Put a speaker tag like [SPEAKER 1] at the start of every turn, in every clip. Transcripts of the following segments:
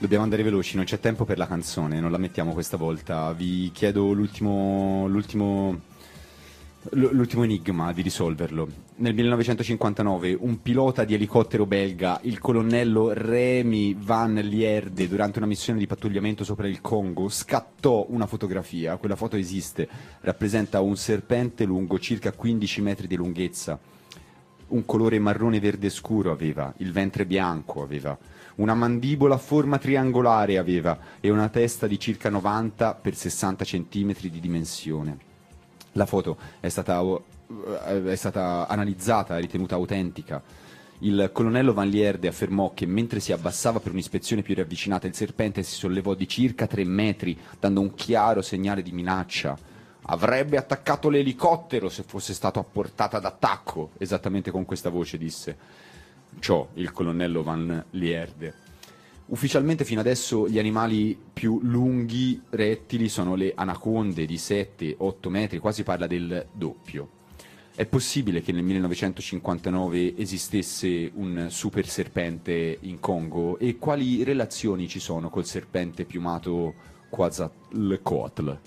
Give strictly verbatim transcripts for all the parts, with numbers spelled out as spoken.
[SPEAKER 1] Dobbiamo andare veloci, non c'è tempo per la canzone, non la mettiamo questa volta. Vi chiedo l'ultimo l'ultimo l- l'ultimo enigma di risolverlo. Nel millenovecentocinquantanove un pilota di elicottero belga, il colonnello Remy Van Lierde, durante una missione di pattugliamento sopra il Congo, scattò una fotografia. Quella foto esiste, rappresenta un serpente lungo circa quindici metri di lunghezza. Un colore marrone verde scuro aveva, il ventre bianco aveva, una mandibola a forma triangolare aveva e una testa di circa novanta per sessanta centimetri di dimensione. La foto è stata, è stata analizzata e ritenuta autentica. Il colonnello Van Lierde affermò che mentre si abbassava per un'ispezione più ravvicinata il serpente si sollevò di circa tre metri, dando un chiaro segnale di minaccia. Avrebbe attaccato l'elicottero se fosse stato a portata d'attacco, esattamente con questa voce disse ciò il colonnello Van Lierde. Ufficialmente fino adesso gli animali più lunghi rettili sono le anaconde di sette otto metri, qua si parla del doppio. È possibile che nel millenovecentocinquantanove esistesse un super serpente in Congo? E quali relazioni ci sono col serpente piumato Quetzalcoatl?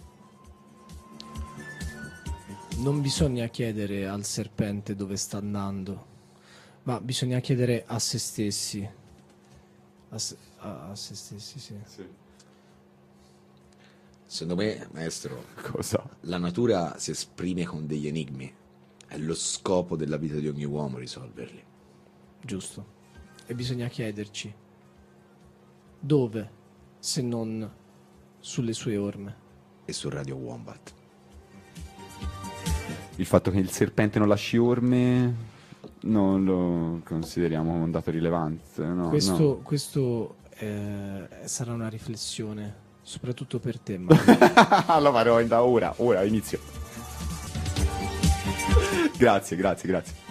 [SPEAKER 2] Non bisogna chiedere al serpente dove sta andando, ma bisogna chiedere a se stessi. A se, a, a se stessi, sì.
[SPEAKER 1] Sì.
[SPEAKER 3] Secondo me, maestro,
[SPEAKER 1] Cosa?
[SPEAKER 3] la natura si esprime con degli enigmi. È lo scopo della vita di ogni uomo risolverli.
[SPEAKER 2] Giusto. E bisogna chiederci dove, se non sulle sue orme.
[SPEAKER 3] E su Radio Wombat.
[SPEAKER 1] Il fatto che il serpente non lasci orme non lo consideriamo un dato rilevante, no?
[SPEAKER 2] questo
[SPEAKER 1] no.
[SPEAKER 2] questo eh, sarà una riflessione, soprattutto per te, Mario.
[SPEAKER 1] Lo farò da ora, ora inizio. Grazie, grazie, grazie.